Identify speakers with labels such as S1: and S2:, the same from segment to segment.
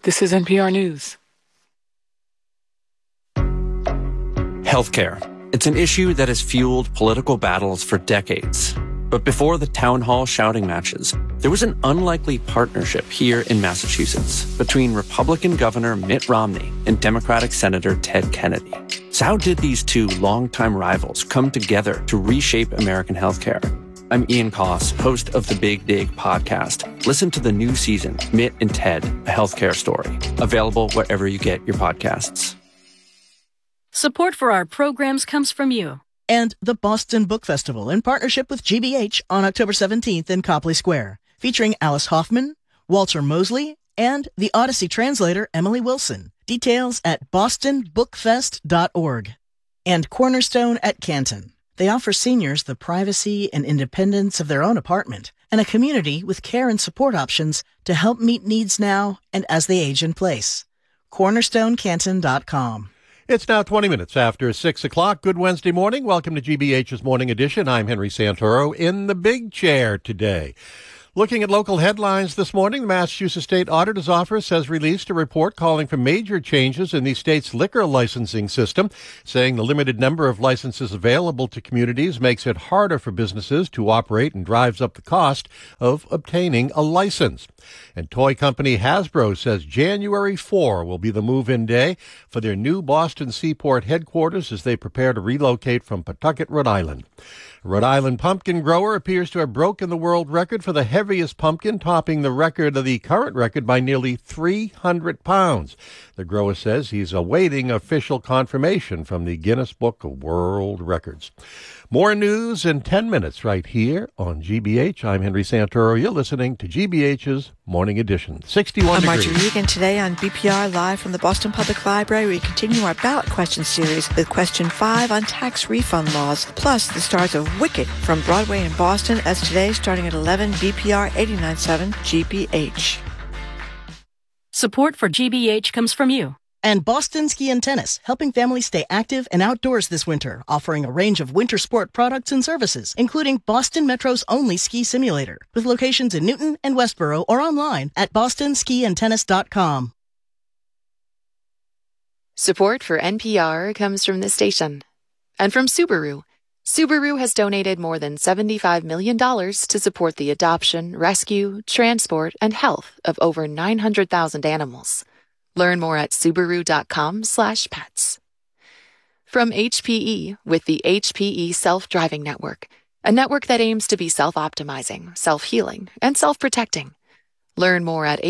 S1: This is NPR News.
S2: Healthcare. It's an issue that has fueled political battles for decades. But before the town hall shouting matches, there was an unlikely partnership here in Massachusetts between Republican Governor Mitt Romney and Democratic Senator Ted Kennedy. So how did these two longtime rivals come together to reshape American healthcare? I'm Ian Koss, host of the Big Dig podcast. Listen to the new season, Mitt and Ted, A Healthcare Story, available wherever you get your podcasts.
S3: Support for our programs comes from you.
S4: And the Boston Book Festival in partnership with GBH on October 17th in Copley Square, featuring Alice Hoffman, Walter Mosley, and the Odyssey translator Emily Wilson. Details at bostonbookfest.org. And Cornerstone at Canton. They offer seniors the privacy and independence of their own apartment and a community with care and support options to help meet needs now and as they age in place. CornerstoneCanton.com.
S5: It's now 20 minutes after 6 o'clock. Good Wednesday morning. Welcome to GBH's Morning Edition. I'm Henry Santoro in the big chair today. Looking at local headlines this morning, the Massachusetts State Auditor's Office has released a report calling for major changes in the state's liquor licensing system, saying the limited number of licenses available to communities makes it harder for businesses to operate and drives up the cost of obtaining a license. And toy company Hasbro says January 4 will be the move-in day for their new Boston Seaport headquarters as they prepare to relocate from Pawtucket, Rhode Island. A Rhode Island pumpkin grower appears to have broken the world record for the heaviest pumpkin, topping the current record by nearly 300 pounds. The grower says he's awaiting official confirmation from the Guinness Book of World Records. More news in 10 minutes right here on GBH. I'm Henry Santoro. You're listening to GBH's Morning Edition. 61 degrees.
S6: I'm Margie Regan. Today on BPR Live from the Boston Public Library, we continue our ballot question series with question 5 on tax refund laws, plus the stars of Wicked from Broadway in Boston, as today starting at 11 BPR 89.7 GBH.
S3: Support for GBH comes from you.
S4: And Boston Ski and Tennis, helping families stay active and outdoors this winter, offering a range of winter sport products and services, including Boston Metro's only ski simulator, with locations in Newton and Westboro or online at bostonskiandtennis.com.
S7: Support for NPR comes from this station. And from Subaru. Subaru has donated more than $75 million to support the adoption, rescue, transport, and health of over 900,000 animals. Learn more at Subaru.com/pets. From HPE with the HPE Self-Driving Network, a network that aims to be self-optimizing, self-healing, and self-protecting. Learn more at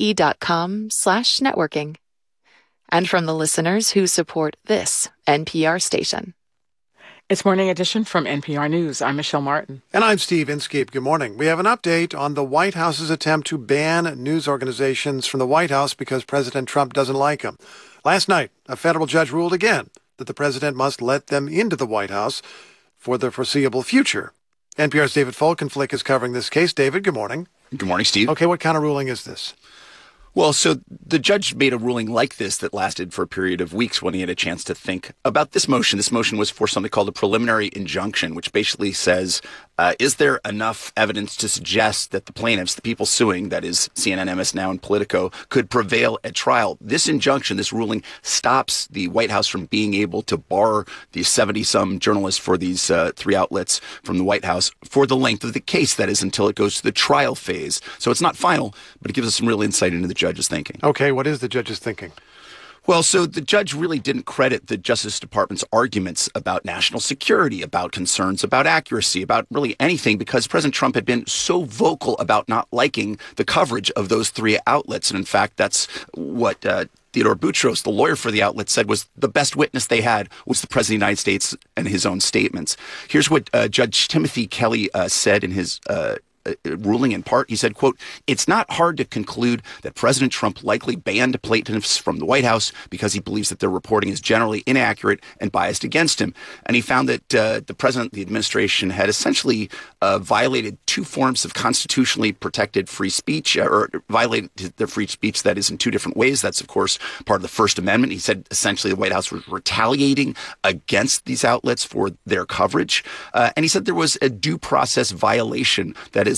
S7: hpe.com/networking. And from the listeners who support this NPR station.
S1: It's Morning Edition from NPR News. I'm Michelle Martin.
S8: And I'm Steve Inskeep. Good morning. We have an update on the White House's attempt to ban news organizations from the White House because President Trump doesn't like them. Last night, a federal judge ruled again that the president must let them into the White House for the foreseeable future. NPR's David Folkenflik is covering this case. David, good morning.
S9: Good morning, Steve.
S8: Okay, what kind of ruling is this?
S9: Well, so the judge made a ruling like this that lasted for a period of weeks when he had a chance to think about this motion. This motion was for something called a preliminary injunction, which basically says, is there enough evidence to suggest that the plaintiffs, the people suing, that is CNN, MS Now, and Politico, could prevail at trial? This injunction, this ruling, stops the White House from being able to bar the 70-some journalists for these 3 outlets from the White House for the length of the case, that is, until it goes to the trial phase. So it's not final, but it gives us some real insight into the judge's thinking.
S8: Okay, what is the judge's thinking?
S9: Well, so the judge really didn't credit the Justice Department's arguments about national security, about concerns about accuracy, about really anything, because President Trump had been so vocal about not liking the coverage of those 3 outlets. And in fact, that's what Theodore Boutros, the lawyer for the outlet, said was the best witness they had was the President of the United States and his own statements. Here's what Judge Timothy Kelly said in his ruling in part. He said, quote, "It's not hard to conclude that President Trump likely banned plaintiffs from the White House because he believes that their reporting is generally inaccurate and biased against him." And he found that the president, the administration, had essentially violated 2 forms of constitutionally protected free speech, or violated the free speech, that is, in 2 different ways. That's, of course, part of the First Amendment. He said essentially the White House was retaliating against these outlets for their coverage. And he said there was a due process violation, that is,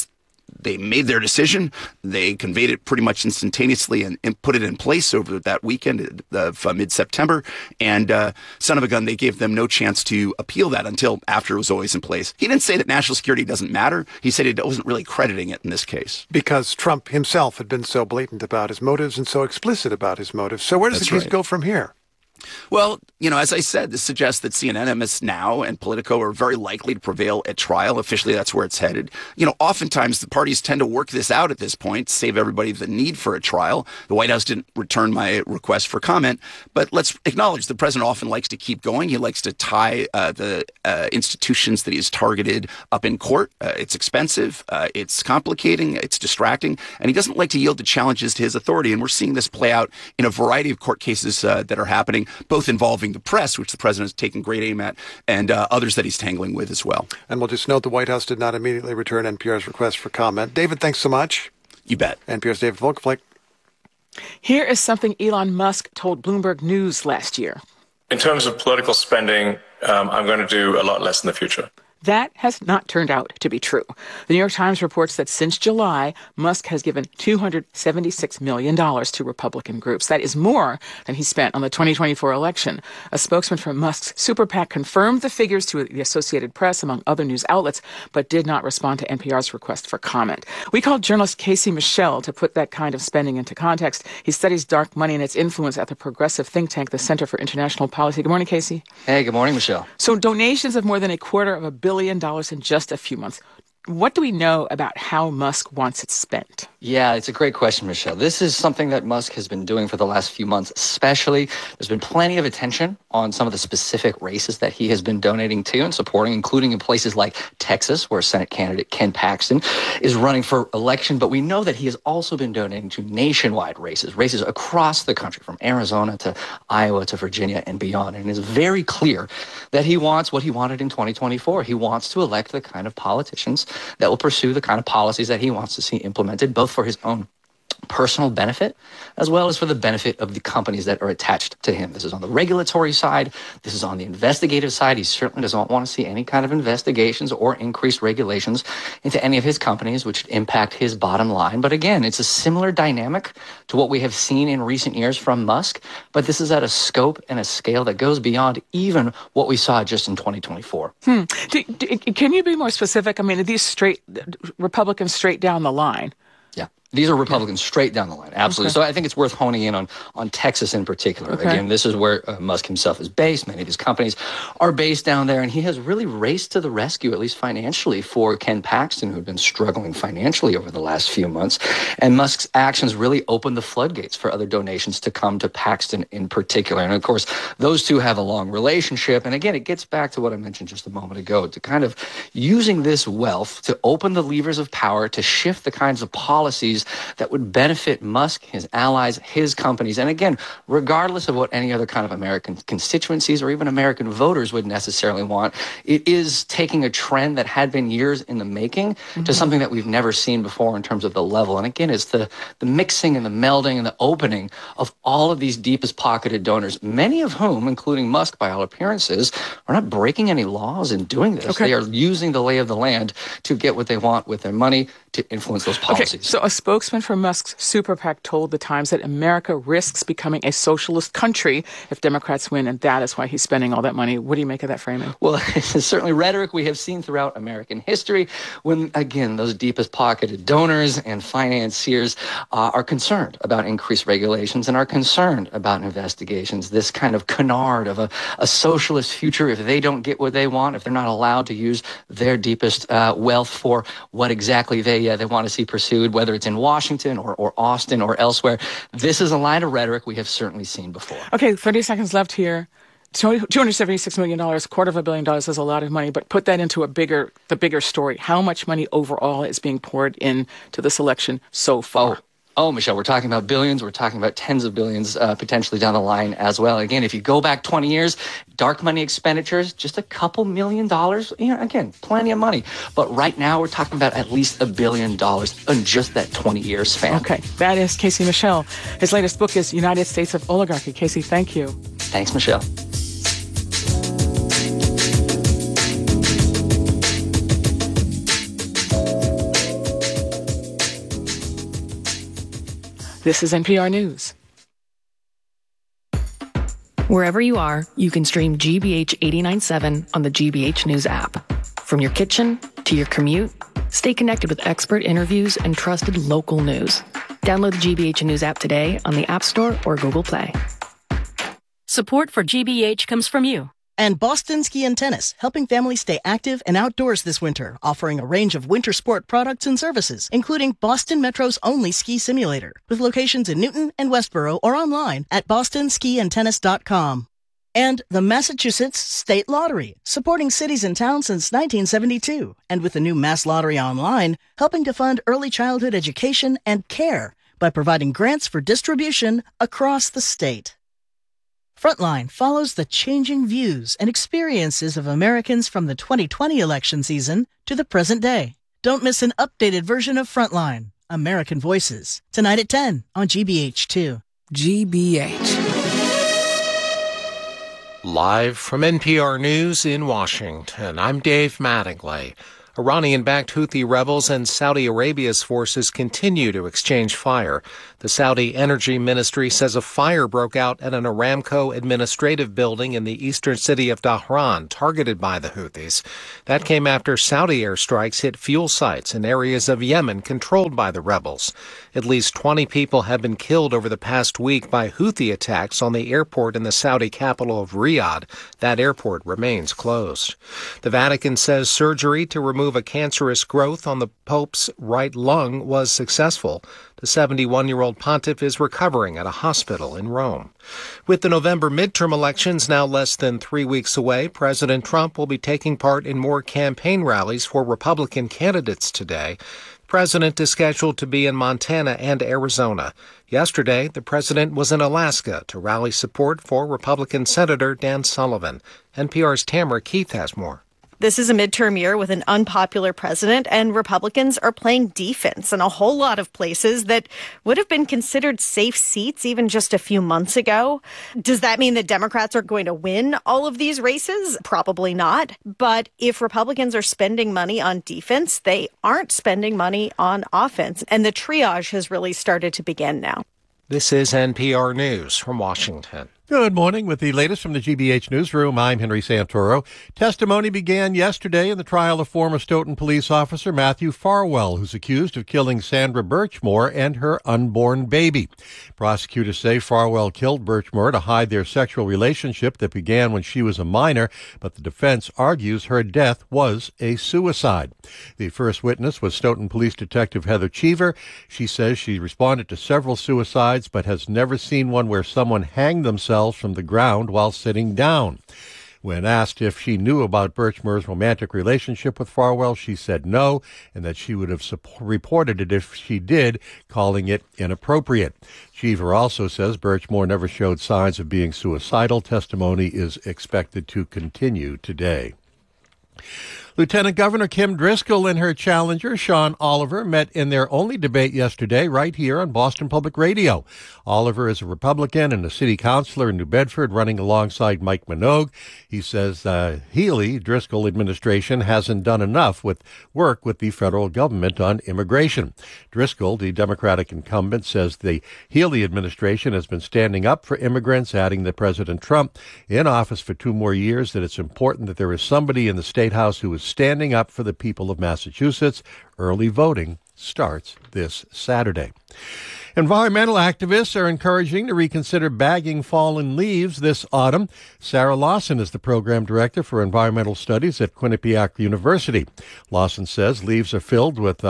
S9: They made their decision. They conveyed it pretty much instantaneously and put it in place over that weekend of mid-September. And son of a gun, they gave them no chance to appeal that until after it was always in place. He didn't say that national security doesn't matter. He said he wasn't really crediting it in this case.
S8: Because Trump himself had been so blatant about his motives and so explicit about his motives. So where does the case go from here?
S9: Well, as I said, this suggests that CNN, MS Now, and Politico are very likely to prevail at trial. Officially, that's where it's headed. Oftentimes the parties tend to work this out at this point, save everybody the need for a trial. The White House didn't return my request for comment, but let's acknowledge the president often likes to keep going. He likes to tie the institutions that he's targeted up in court. It's expensive, it's complicating, it's distracting, and he doesn't like to yield to challenges to his authority. And we're seeing this play out in a variety of court cases that are happening, both involving the press, which the president has taken great aim at, and others that he's tangling with as well.
S8: And we'll just note the White House did not immediately return NPR's request for comment. David, thanks so much.
S9: You bet.
S8: NPR's David Volkflick.
S1: Here is something Elon Musk told Bloomberg News last year.
S10: In terms of political spending, I'm going to do a lot less in the future.
S1: That has not turned out to be true. The New York Times reports that since July, Musk has given $276 million to Republican groups. That is more than he spent on the 2024 election. A spokesman from Musk's super PAC confirmed the figures to the Associated Press, among other news outlets, but did not respond to NPR's request for comment. We called journalist Casey Michel to put that kind of spending into context. He studies dark money and its influence at the progressive think tank, the Center for International Policy. Good morning, Casey.
S11: Hey, good morning, Michelle.
S1: So donations of more than $250 million in just a few months. What do we know about how Musk wants it spent?
S11: Yeah, it's a great question, Michelle. This is something that Musk has been doing for the last few months, especially. There's been plenty of attention on some of the specific races that he has been donating to and supporting, including in places like Texas, where Senate candidate Ken Paxton is running for election. But we know that he has also been donating to nationwide races across the country, from Arizona to Iowa to Virginia and beyond. And it is very clear that he wants what he wanted in 2024. He wants to elect the kind of politicians that will pursue the kind of policies that he wants to see implemented, both for his own personal benefit as well as for the benefit of the companies that are attached to him. This is on the regulatory side. This is on the investigative side. He certainly doesn't want to see any kind of investigations or increased regulations into any of his companies, which would impact his bottom line. But again, it's a similar dynamic to what we have seen in recent years from Musk, but this is at a scope and a scale that goes beyond even what we saw just in 2024.
S1: Can you be more specific? I mean, are these Republicans straight down the line?
S11: Yeah. These are Republicans straight down the line. Absolutely. Okay. So I think it's worth honing in on Texas in particular. Okay. Again, this is where Musk himself is based. Many of his companies are based down there. And he has really raced to the rescue, at least financially, for Ken Paxton, who had been struggling financially over the last few months. And Musk's actions really opened the floodgates for other donations to come to Paxton in particular. And of course, those two have a long relationship. And again, it gets back to what I mentioned just a moment ago, to kind of using this wealth to open the levers of power, to shift the kinds of policies that would benefit Musk, his allies, his companies. And again, regardless of what any other kind of American constituencies or even American voters would necessarily want, it is taking a trend that had been years in the making to something that we've never seen before in terms of the level. And again, it's the mixing and the melding and the opening of all of these deepest pocketed donors, many of whom, including Musk by all appearances, are not breaking any laws in doing this. Okay. They are using the lay of the land to get what they want with their money, to influence those policies.
S1: Okay, so a spokesman for Musk's super PAC told the Times that America risks becoming a socialist country if Democrats win, and that is why he's spending all that money. What do you make of that framing?
S11: Well, it's certainly rhetoric we have seen throughout American history when, again, those deepest pocketed donors and financiers are concerned about increased regulations and are concerned about investigations. This kind of canard of a socialist future, if they don't get what they want, if they're not allowed to use their deepest wealth for what exactly they want to see pursued, whether it's in Washington or Austin or elsewhere. This is a line of rhetoric we have certainly seen before.
S1: Okay, 30 seconds left here. $276 million, $250 million is a lot of money, but put that into the bigger story. How much money overall is being poured into this election so far?
S11: Oh, Michelle, we're talking about billions. We're talking about tens of billions potentially down the line as well. Again, if you go back 20 years, dark money expenditures, just a couple $1 million. Again, plenty of money. But right now, we're talking about at least $1 billion in just that 20-year span.
S1: Okay, that is Casey Michel. His latest book is United States of Oligarchy. Casey, thank you.
S11: Thanks, Michelle.
S1: This is NPR News.
S3: Wherever you are, you can stream GBH 89.7 on the GBH News app. From your kitchen to your commute, stay connected with expert interviews and trusted local news. Download the GBH News app today on the App Store or Google Play. Support for GBH comes from you.
S4: And Boston Ski and Tennis, helping families stay active and outdoors this winter, offering a range of winter sport products and services, including Boston Metro's only ski simulator, with locations in Newton and Westboro or online at bostonskiandtennis.com. And the Massachusetts State Lottery, supporting cities and towns since 1972, and with the new Mass Lottery Online, helping to fund early childhood education and care by providing grants for distribution across the state. Frontline follows the changing views and experiences of Americans from the 2020 election season to the present day. Don't miss an updated version of Frontline, American Voices, tonight at 10 on GBH2.
S1: GBH.
S12: Live from NPR News in Washington, I'm Dave Mattingly. Iranian-backed Houthi rebels and Saudi Arabia's forces continue to exchange fire. The Saudi Energy Ministry says a fire broke out at an Aramco administrative building in the eastern city of Dhahran, targeted by the Houthis. That came after Saudi airstrikes hit fuel sites in areas of Yemen controlled by the rebels. At least 20 people have been killed over the past week by Houthi attacks on the airport in the Saudi capital of Riyadh. That airport remains closed. The Vatican says surgery to remove a cancerous growth on the Pope's right lung was successful. The 71-year-old pontiff is recovering at a hospital in Rome. With the November midterm elections now less than 3 weeks away, President Trump will be taking part in more campaign rallies for Republican candidates today. The president is scheduled to be in Montana and Arizona. Yesterday, the president was in Alaska to rally support for Republican Senator Dan Sullivan. NPR's Tamara Keith has more.
S13: This is a midterm year with an unpopular president, and Republicans are playing defense in a whole lot of places that would have been considered safe seats even just a few months ago. Does that mean that Democrats are going to win all of these races? Probably not. But if Republicans are spending money on defense, they aren't spending money on offense. And the triage has really started to begin now.
S12: This is NPR News from Washington.
S5: Good morning. With the latest from the GBH newsroom, I'm Henry Santoro. Testimony began yesterday in the trial of former Stoughton police officer Matthew Farwell, who's accused of killing Sandra Birchmore and her unborn baby. Prosecutors say Farwell killed Birchmore to hide their sexual relationship that began when she was a minor, but the defense argues her death was a suicide. The first witness was Stoughton Police Detective Heather Cheever. She says she responded to several suicides, but has never seen one where someone hanged themselves from the ground while sitting down. When asked if she knew about Birchmore's romantic relationship with Farwell, she said no, and that she would have reported it if she did, calling it inappropriate. Cheever also says Birchmore never showed signs of being suicidal. Testimony is expected to continue today. Lieutenant Governor Kim Driscoll and her challenger, Sean Oliver, met in their only debate yesterday right here on Boston Public Radio. Oliver is a Republican and a city councilor in New Bedford running alongside Mike Minogue. He says Healey-Driscoll administration hasn't done enough with work with the federal government on immigration. Driscoll, the Democratic incumbent, says the Healey administration has been standing up for immigrants, adding that President Trump, in office for 2 more years, that it's important that there is somebody in the State House who is standing up for the people of Massachusetts. Early voting starts this Saturday. Environmental activists are encouraging to reconsider bagging fallen leaves this autumn. Sarah Lawson is the program director for environmental studies at Quinnipiac University. Lawson says leaves are filled with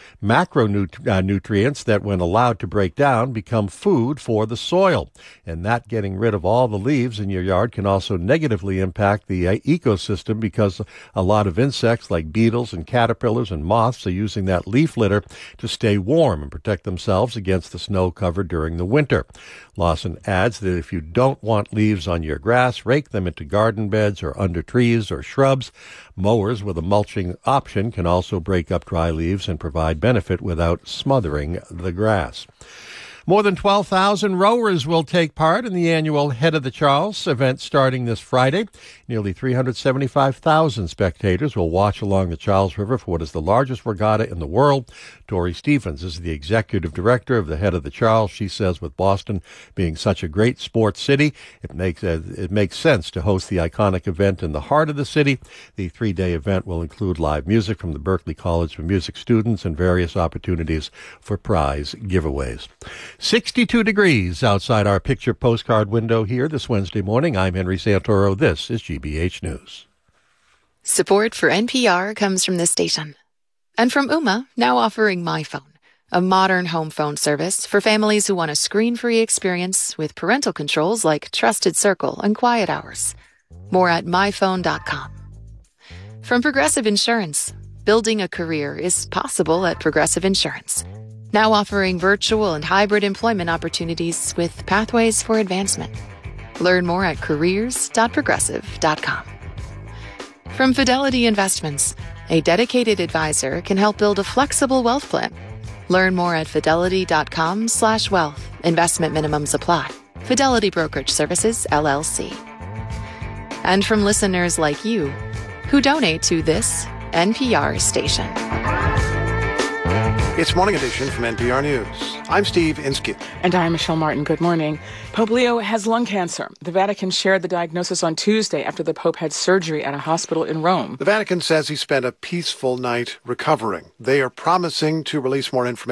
S5: macronutrients that, when allowed to break down, become food for the soil. And that getting rid of all the leaves in your yard can also negatively impact the ecosystem, because a lot of insects like beetles and caterpillars and moths are using that leaf litter to stay warm and protect themselves against the snow cover during the winter. Lawson adds that if you don't want leaves on your grass, rake them into garden beds or under trees or shrubs. Mowers with a mulching option can also break up dry leaves and provide benefit without smothering the grass. More than 12,000 rowers will take part in the annual Head of the Charles event starting this Friday. Nearly 375,000 spectators will watch along the Charles River for what is the largest regatta in the world. Tori Stephens is the executive director of the Head of the Charles. She says with Boston being such a great sports city, it makes sense to host the iconic event in the heart of the city. The 3-day event will include live music from the Berklee College of Music students and various opportunities for prize giveaways. 62 degrees outside our picture postcard window here this Wednesday morning. I'm Henry Santoro. This is GBH News.
S7: Support for NPR comes from this station. And from Ooma, now offering MyPhone, a modern home phone service for families who want a screen-free experience with parental controls like Trusted Circle and Quiet Hours. More at myphone.com. From Progressive Insurance, building a career is possible at Progressive Insurance. Now offering virtual and hybrid employment opportunities with pathways for advancement. Learn more at careers.progressive.com. From Fidelity Investments, a dedicated advisor can help build a flexible wealth plan. Learn more at fidelity.com/wealth. Investment minimums apply. Fidelity Brokerage Services, LLC. And from listeners like you who donate to this NPR station.
S8: It's Morning Edition from NPR News. I'm Steve Inskeep.
S1: And I'm Michelle Martin. Good morning. Pope Leo has lung cancer. The Vatican shared the diagnosis on Tuesday after the Pope had surgery at a hospital in Rome.
S8: The Vatican says he spent a peaceful night recovering. They are promising to release more information